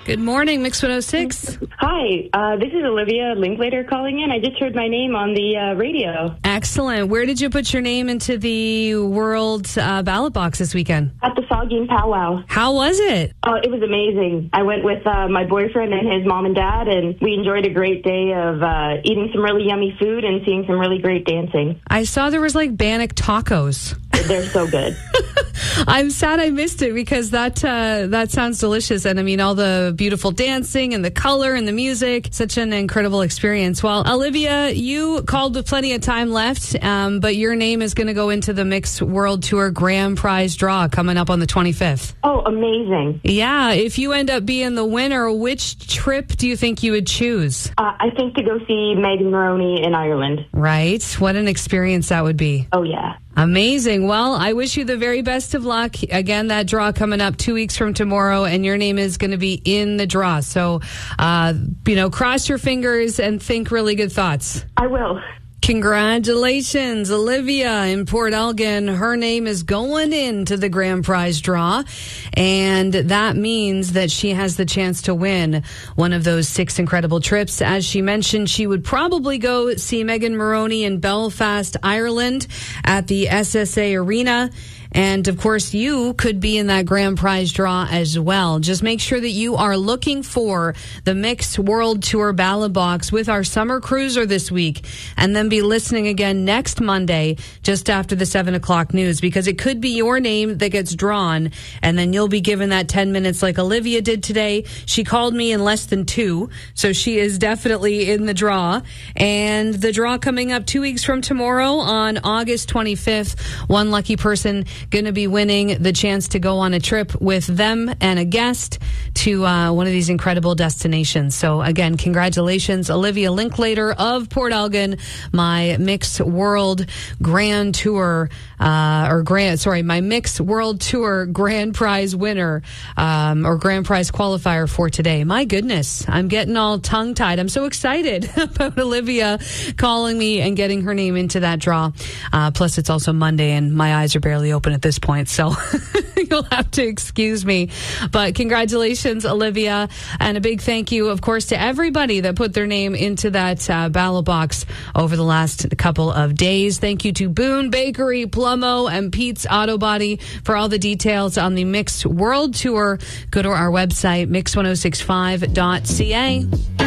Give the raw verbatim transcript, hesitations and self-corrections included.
Good morning, Mix one oh six. Hi, uh, this is Olivia Linklater calling in. I just heard my name on the uh, radio. Excellent. Where did you put your name into the World uh, Ballot Box this weekend? At the Saugeen Powwow. How was it? Oh, it was amazing. I went with uh, my boyfriend and his mom and dad, and we enjoyed a great day of uh, eating some really yummy food and seeing some really great dancing. I saw there was like Bannock tacos. They're so good. I'm sad I missed it because that uh, that sounds delicious. And I mean, all the beautiful dancing and the color and the music, such an incredible experience. Well, Olivia, you called with plenty of time left, um, but your name is going to go into the Mix World Tour Grand Prize draw coming up on the twenty-fifth. Oh, amazing. Yeah. If you end up being the winner, which trip do you think you would choose? Uh, I think to go see Megan Maroney in Ireland. Right. What an experience that would be. Oh, yeah. Amazing. Well, I wish you the very best of luck. Again, that draw coming up two weeks from tomorrow, and your name is going to be in the draw. So, uh, you know, cross your fingers and think really good thoughts. I will. Congratulations, Olivia in Port Elgin. Her name is going into the grand prize draw, and that means that she has the chance to win one of those six incredible trips. As she mentioned, she would probably go see Megan Maroney in Belfast, Ireland at the S S A Arena. And, of course, you could be in that grand prize draw as well. Just make sure that you are looking for the Mix World Tour Ballot Box with our summer cruiser this week. And then be listening again next Monday, just after the seven o'clock news, because it could be your name that gets drawn. And then you'll be given that ten minutes like Olivia did today. She called me in less than two, so she is definitely in the draw. And the draw coming up two weeks from tomorrow on August twenty-fifth. One lucky person going to be winning the chance to go on a trip with them and a guest to uh, one of these incredible destinations. So again, congratulations, Olivia Linklater of Port Elgin, my Mix World Grand Tour, uh, or Grand, sorry, my Mix World Tour Grand Prize winner, um, or Grand Prize qualifier for today. My goodness, I'm getting all tongue-tied. I'm so excited about Olivia calling me and getting her name into that draw. Uh, plus, it's also Monday, and my eyes are barely open at this point, so you'll have to excuse me. But congratulations, Olivia, and a big thank you, of course, to everybody that put their name into that uh, ballot box over the last couple of days. Thank you to Boone Bakery, Plumo, and Pete's Auto Body for all the details on the Mixed World Tour. Go to our website, mix ten sixty-five dot c a.